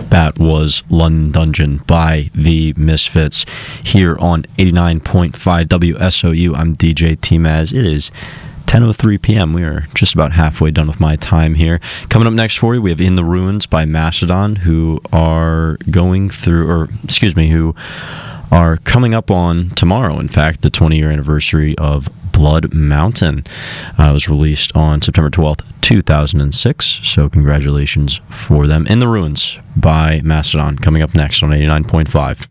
That was London Dungeon by the Misfits here on 89.5 WSOU. I'm DJ T-Maz. It is 10:03 p.m. We are just about halfway done with my time here. Coming up next for you, we have In the Ruins by Mastodon, who are coming up on tomorrow, in fact, the 20-year anniversary of Blood Mountain. It was released on September 12th, 2006, so congratulations for them. In the Ruins by Mastodon, coming up next on 89.5.